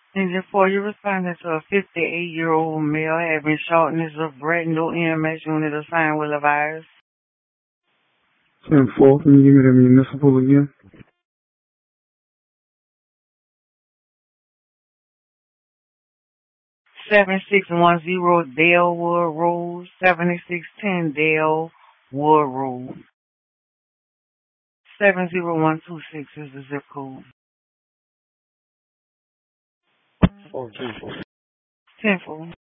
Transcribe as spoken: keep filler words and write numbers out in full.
Engine four, you responded to a fifty-eight-year-old male having shortness of breath, no E M S unit assigned with a virus. ten four, can you give me the municipal again? seven six one zero Dalewood Road, seventy-six ten Dalewood Road. seven zero one two six is the zip code. Oh, ten four. ten four.